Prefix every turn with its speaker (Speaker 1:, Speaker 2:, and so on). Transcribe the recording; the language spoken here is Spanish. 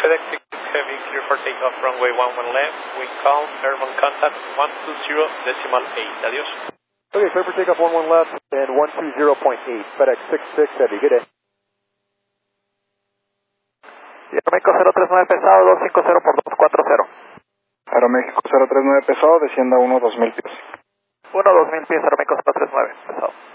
Speaker 1: FedEx 6 Heavy, clear for takeoff, runway 11 left, wind calm, airborne contact 120.8. Adiós.
Speaker 2: Okay, clear for takeoff 11 left and 120.8, FedEx 66 Heavy, good day.
Speaker 3: Aeroméxico 039 pesado, 250 por 240.
Speaker 4: Aeroméxico 039 pesado, descienda 1 2000 pies.
Speaker 3: 1 2000 pies, Aeroméxico 039 pesado.